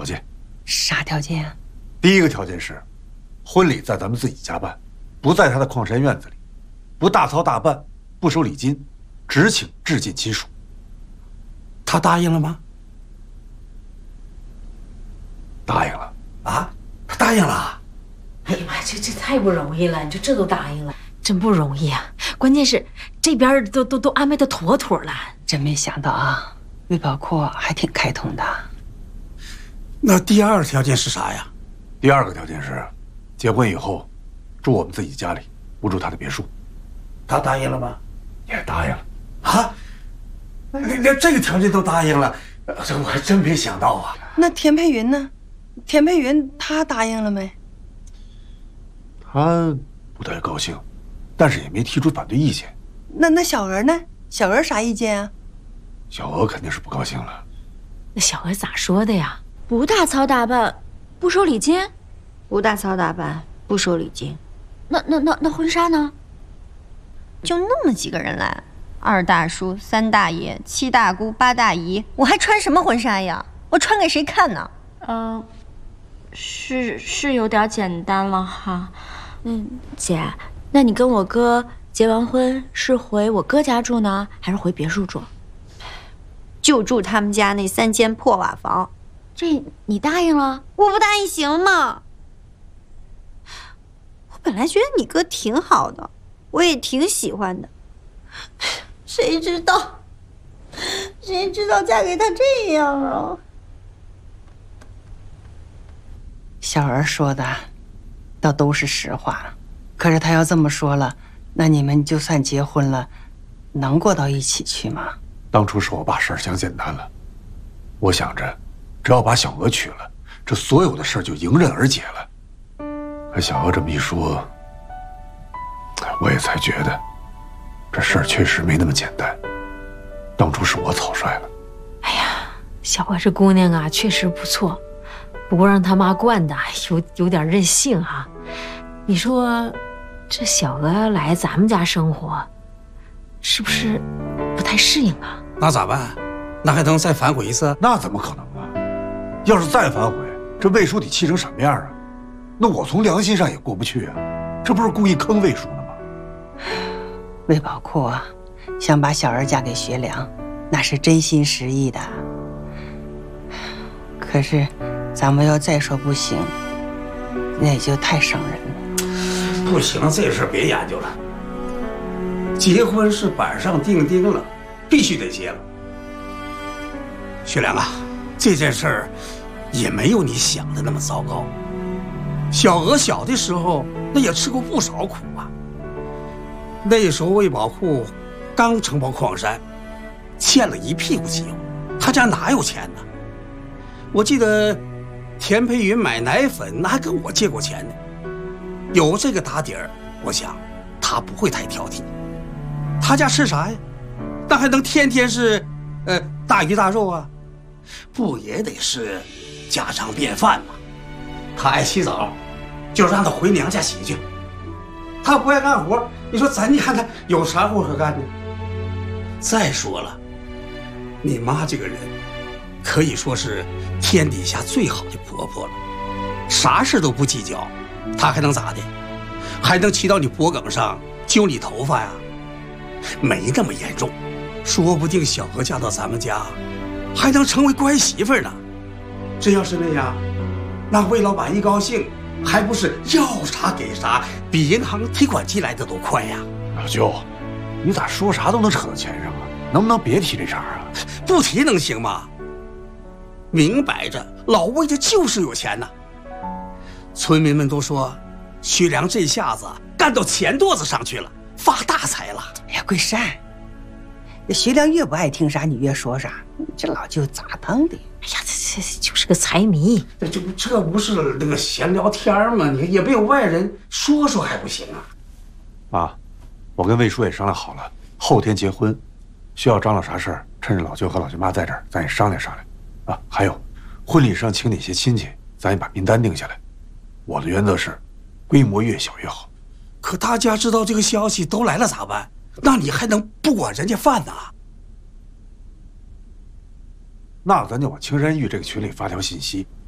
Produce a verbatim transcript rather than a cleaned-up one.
条件。 啥条件啊？ 第一个条件是，婚礼在咱们自己家办，不在他的矿山院子里，不大操大办，不收礼金，只请至近亲属。 他答应了吗？ 答应了。 啊，他答应了。 哎呀妈，这这太不容易了！你说这都答应了，真不容易啊！关键是这边都都都安排的妥妥了。 真没想到啊，魏宝阔还挺开通的。 那第二个条件是啥呀？ 第二个条件是，结婚以后，住我们自己家里，不住他的别墅。 他答应了吗？ 也答应了。 啊，连连这个条件都答应了，这我还真没想到啊。 那田佩云呢？田佩云他答应了没？ 他不太高兴，但是也没提出反对意见。 那那小娥呢？小娥啥意见啊？ 小娥肯定是不高兴了。 那小娥咋说的呀？ 不大操大办，不收礼金。 不大操大办，不收礼金。 那那那那婚纱呢？ 就那么几个人来，二大叔、三大爷、七大姑、八大姨，我还穿什么婚纱呀？我穿给谁看呢？ 嗯、呃，是是有点简单了哈。嗯，姐，那你跟我哥结完婚是回我哥家住呢，还是回别墅住？ 就住他们家那三间破瓦房。 这你答应了？ 我不答应行吗？我本来觉得你哥挺好的，我也挺喜欢的，谁知道，谁知道嫁给他这样啊！ 小娥说的，倒都是实话。可是他要这么说了，那你们就算结婚了，能过到一起去吗？ 当初是我把事儿想简单了，我想着，只要把小娥娶了，这所有的事儿就迎刃而解了。可小娥这么一说，我也才觉得，这事儿确实没那么简单。当初是我草率了。 哎呀，小娥这姑娘啊，确实不错，不过让他妈惯的有有点任性啊。你说，这小娥来咱们家生活，是不是不太适应啊？ 那咋办？那还能再反悔一次？ 那怎么可能啊！要是再反悔，这魏叔得气成什么样啊？那我从良心上也过不去啊！这不是故意坑魏叔的吗？ 魏宝阔想把小儿嫁给学良，那是真心实意的。可是，咱们要再说不行，那也就太伤人了。 不行，这事别研究了。结婚是板上钉钉了，必须得结了。学良啊，这件事儿也没有你想的那么糟糕。小娥小的时候，那也吃过不少苦啊。那时候魏宝库刚承包矿山，欠了一屁股急用，他家哪有钱呢？我记得田培云买奶粉，那还跟我借过钱呢。有这个打底儿，我想他不会太挑剔。他家吃啥呀？那还能天天是，呃，大鱼大肉啊？不也得是家常便饭吗？他爱洗澡，就让他回娘家洗去。他不爱干活，你说咱家他有啥活可干呢？再说了，你妈这个人，可以说是天底下最好的婆婆了，啥事都不计较，她还能咋的？还能骑到你脖梗上揪你头发呀？没那么严重，说不定小娥嫁到咱们家，还能成为乖媳妇呢。真要是那样，那魏老板一高兴，还不是要啥给啥，比银行提款机来的都快呀？ 老舅，你咋说啥都能扯到钱上啊？能不能别提这茬啊？ 不提能行吗？明摆着老魏家就是有钱呐。村民们都说，徐良这下子干到钱垛子上去了，发大财了。 哎呀，桂山，徐良越不爱听啥，你越说啥，这老舅咋当的？ 哎呀，这这就是个财迷。 这这这不是那个闲聊天吗？你也没有外人说说还不行啊？ 妈，我跟魏叔也商量好了，后天结婚，需要张罗啥事儿，趁着老舅和老舅妈在这儿，咱也商量商量。啊，还有，婚礼上请哪些亲戚，咱也把名单定下来。我的原则是，规模越小越好。 可大家知道这个消息都来了咋办？那你还能不管人家饭呢？ 那咱就往青山峪这个群里发条信息，